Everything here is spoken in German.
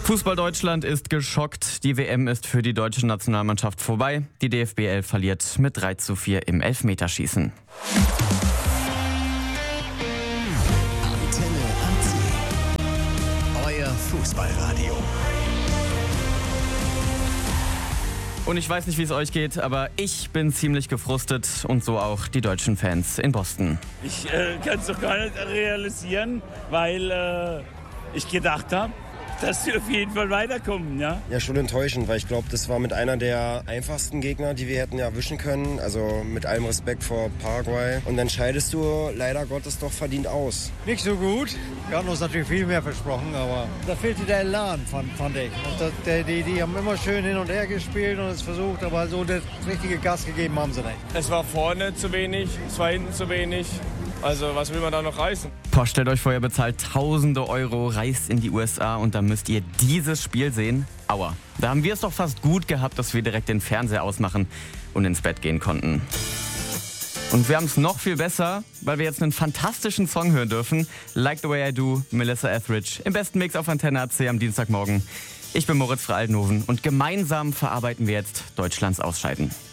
Fußball Deutschland ist geschockt. Die WM ist für die deutsche Nationalmannschaft vorbei. Die DFB 11 verliert mit 3:4 im Elfmeterschießen. Antenne Anti. Euer Fußballradio. Und ich weiß nicht, wie es euch geht, aber ich bin ziemlich gefrustet und so auch die deutschen Fans in Boston. Ich kann es doch gar nicht realisieren, weil ich gedacht habe, dass sie auf jeden Fall weiterkommen, ja? Ja, schon enttäuschend, weil ich glaube, das war mit einer der einfachsten Gegner, die wir hätten erwischen können. Also mit allem Respekt vor Paraguay. Und dann scheidest du leider Gottes doch verdient aus. Nicht so gut. Wir hatten uns natürlich viel mehr versprochen, aber da fehlte der Elan, fand ich. Und die haben immer schön hin und her gespielt und es versucht, aber so das richtige Gas gegeben haben sie nicht. Es war vorne zu wenig, es war hinten zu wenig. Also was will man da noch reißen? Boah, stellt euch vor, ihr bezahlt tausende Euro, reist in die USA und dann müsst ihr dieses Spiel sehen. Aua. Da haben wir es doch fast gut gehabt, dass wir direkt den Fernseher ausmachen und ins Bett gehen konnten. Und wir haben es noch viel besser, weil wir jetzt einen fantastischen Song hören dürfen. Like the Way I Do, Melissa Etheridge. Im besten Mix auf Antenne AC am Dienstagmorgen. Ich bin Moritz Frey-Aldenhoven und gemeinsam verarbeiten wir jetzt Deutschlands Ausscheiden.